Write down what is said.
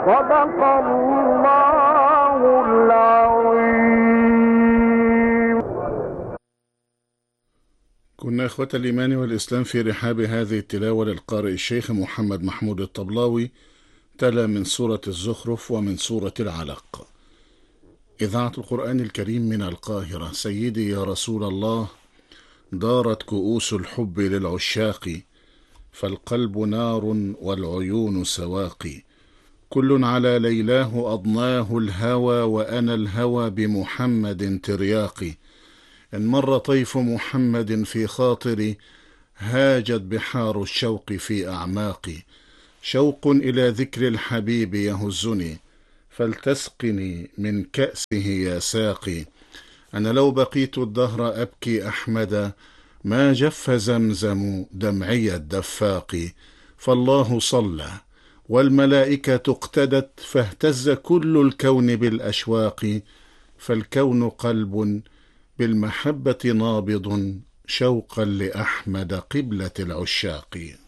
صدق الله العظيم. كنا إخوة الإيمان والإسلام في رحاب هذه التلاوة للقارئ الشيخ محمد محمود الطبلاوي، تلا من سورة الزخرف ومن سورة العلق. إذاعة القرآن الكريم من القاهرة. سيدي يا رسول الله، دارت كؤوس الحب للعشاق، فالقلب نار والعيون سواقي، كل على ليلاه أضناه الهوى، وأنا الهوى بمحمد ترياقي، إن مر طيف محمد في خاطري، هاجت بحار الشوق في أعماقي، شوق إلى ذكر الحبيب يهزني، فلتسقني من كأسه يا ساقي، أنا لو بقيت الدهر أبكي أحمدا، ما جف زمزم دمعي الدفاق، فالله صلى والملائكة اقتدت، فاهتز كل الكون بالأشواق، فالكون قلب بالمحبة نابض، شوقا لأحمد قبلة العشاق.